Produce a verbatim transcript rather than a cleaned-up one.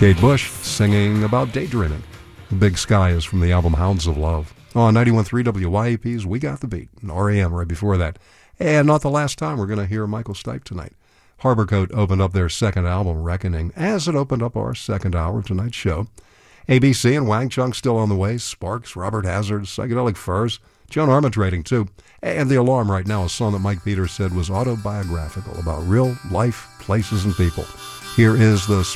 Kate Bush singing about daydreaming. Big Sky is from the album Hounds of Love. On ninety-one point three W Y A P's We Got the Beat, and R E M right before that. And not the last time we're going to hear Michael Stipe tonight. Harborcoat opened up their second album, Reckoning, as it opened up our second hour of tonight's show. A B C and Wang Chung still on the way. Sparks, Robert Hazard, Psychedelic Furs, Joan Armatrading too. And The Alarm right now, a song that Mike Peters said was autobiographical about real life, places, and people. Here is the